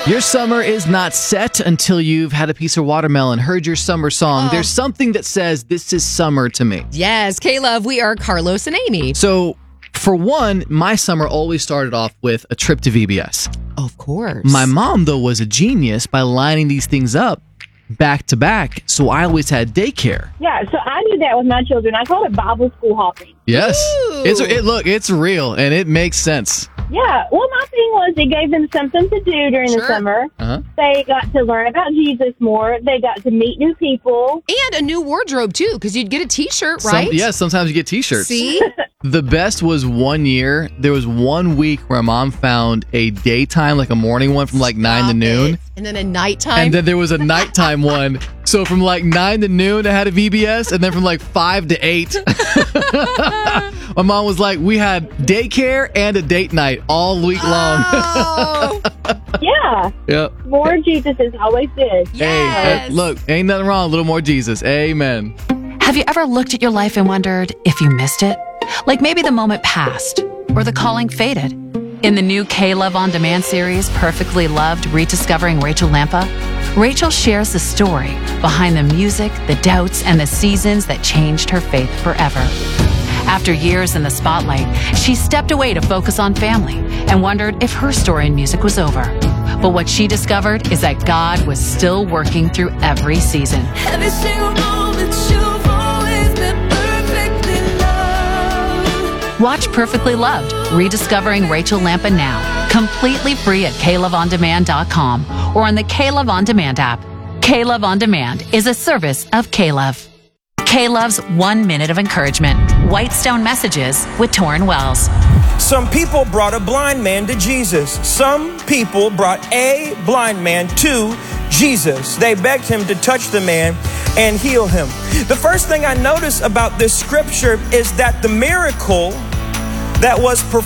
Your summer is not set until you've had a piece of watermelon, heard your summer song. There's something that says, this is summer to me. Yes, K-Love, we are Carlos and Amy. So, for one, my summer always started off with a trip to VBS. Of course. My mom, though, was a genius by lining these things up back to back, so I always had daycare. Yeah, so I do that with my children. I call it Bible school hopping. Yes. Ooh. It's real, and it makes sense. Yeah, well, my thing was it gave them something to do during the summer. Uh-huh. They got to learn about Jesus more. They got to meet new people. And a new wardrobe, too, because you'd get a T-shirt, right? Sometimes you get T-shirts. See? The best was one year, there was 1 week where mom found a daytime, like a morning one from like 9 to noon. And then a nighttime. And then there was a nighttime one. So from like 9 to noon, it had a VBS. And then from like 5 to 8, my mom was like, we had daycare and a date night all week long. Oh, Yeah, Yep. more Jesus is always good. yes. Hey, look, ain't nothing wrong. A little more Jesus. Amen. Have you ever looked at your life and wondered if you missed it? Like maybe the moment passed or the calling faded. In the new K-Love On Demand series, Perfectly Loved, Rediscovering Rachel Lampa, Rachel shares the story behind the music, the doubts, and the seasons that changed her faith forever. After years in the spotlight, she stepped away to focus on family and wondered if her story in music was over. But what she discovered is that God was still working through every season. Every single moment you've always been perfectly loved. Watch Perfectly Loved, Rediscovering Rachel Lampa now, completely free at KLoveOnDemand.com or on the K-Love On Demand app. K-Love On Demand is a service of K-Love. K-Love's 1 minute of encouragement. Whitestone Messages with Torrin Wells. Some people brought a blind man to Jesus. Some people brought a blind man to Jesus. They begged him to touch the man and heal him. The first thing I notice about this scripture is that the miracle that was performed